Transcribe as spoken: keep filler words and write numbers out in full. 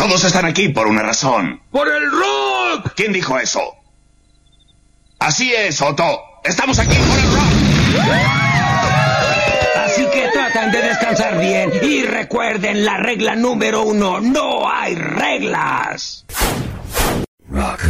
Todos están aquí por una razón. ¡Por el rock! ¿Quién dijo eso? Así es, Otto. Estamos aquí por el rock. Así que tratan de descansar bien y recuerden la regla número uno, no hay reglas. Rock.